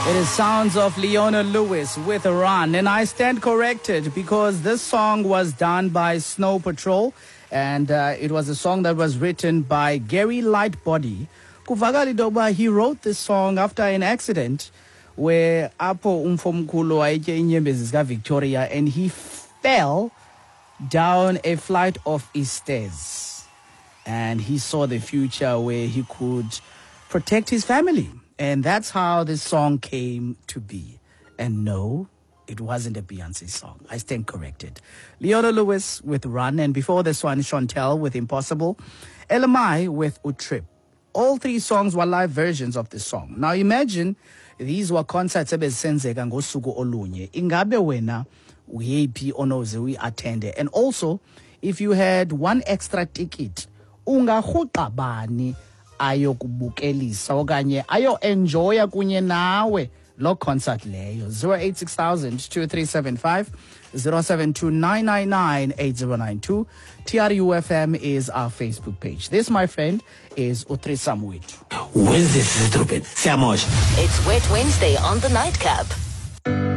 It is sounds of Leona Lewis with Run, and I stand corrected because this song was done by Snow Patrol, and it was a song that was written by Gary Lightbody. Kuvakali Doba, he wrote this song after an accident where Apo Umfomkulo Aike Inyembezi zika Victoria, and he fell down a flight of stairs, and he saw the future where he could protect his family. And that's how this song came to be. And no, it wasn't a Beyonce song. I stand corrected. Leona Lewis with Run. And before this one, Chantel with Impossible. LMI with Utrip. All three songs were live versions of this song. Now imagine these were concerts ebezisenzeka ngosuku olunye. Ingabe wena uyephi onoze uyi-attende. And also, if you had one extra ticket, ungarhuqa bani ayokubukelisa okanye ayo-enjoya kunye nawe lo concert leyo. 086,000-2375, 0729998092. TRUFM is our Facebook page. This, my friend, is Utri Samwit. Wednesday, stupid. It's Wet Wednesday on the Nightcap.